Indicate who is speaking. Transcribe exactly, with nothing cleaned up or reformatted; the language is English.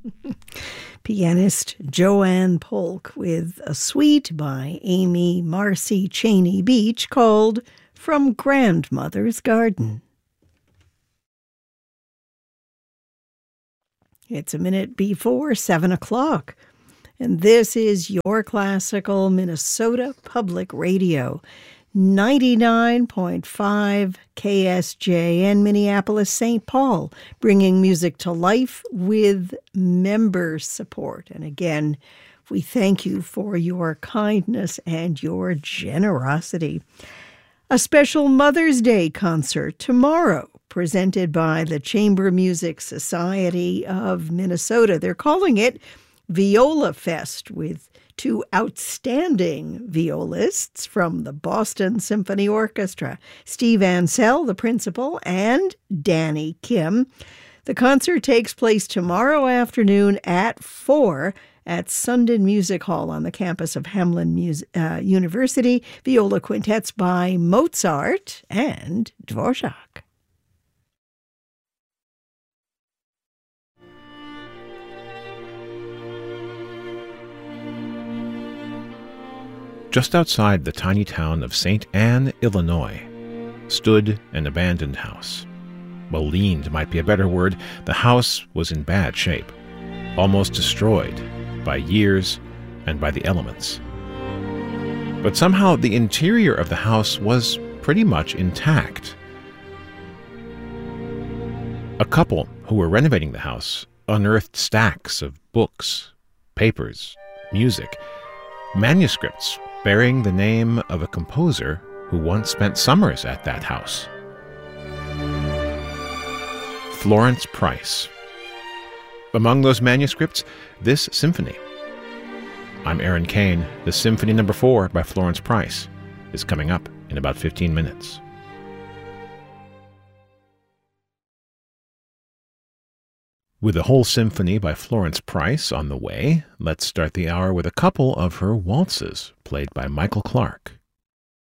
Speaker 1: Pianist Joanne Polk with a suite by Amy Marcy Cheney Beach called From Grandmother's Garden. It's a minute before seven o'clock, and this is your classical Minnesota Public Radio, ninety-nine point five K S J N Minneapolis, Saint Paul, bringing music to life with member support. And again, we thank you for your kindness and your generosity. A special Mother's Day concert tomorrow, presented by the Chamber Music Society of Minnesota. They're calling it Viola Fest, with two outstanding violists from the Boston Symphony Orchestra, Steve Ansell, the principal, and Danny Kim. The concert takes place tomorrow afternoon at four at Sundin Music Hall on the campus of Hamline Mus- uh, University. Viola quintets by Mozart and Dvorak.
Speaker 2: Just outside the tiny town of Saint Anne, Illinois, stood an abandoned house. Well, leaned might be a better word. The house was in bad shape, almost destroyed by years and by the elements. But somehow the interior of the house was pretty much intact. A couple who were renovating the house unearthed stacks of books, papers, music, manuscripts bearing the name of a composer who once spent summers at that house. Florence Price. Among those manuscripts, this symphony. I'm Aaron Kane. The Symphony Number Four by Florence Price is coming up in about fifteen minutes. With the whole symphony by Florence Price on the way, let's start the hour with a couple of her waltzes, played by Michael Clark.